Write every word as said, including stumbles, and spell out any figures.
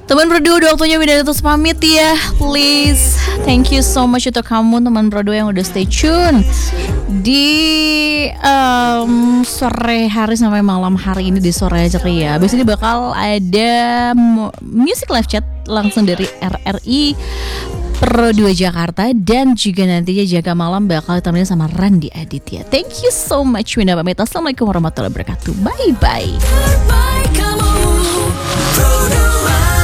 Teman berdua udah waktunya Winda terus pamit ya. Please, thank you so much untuk kamu teman berdua yang udah stay tune di um, sore hari sampai malam hari ini di Sore Ceria. Abis ini bakal ada music live chat langsung dari R R I Pro dua Jakarta, dan juga nantinya jaga malam bakal ditemenin sama Randy Aditya. Thank you so much Winda pamit. Assalamualaikum warahmatullahi wabarakatuh. Bye bye.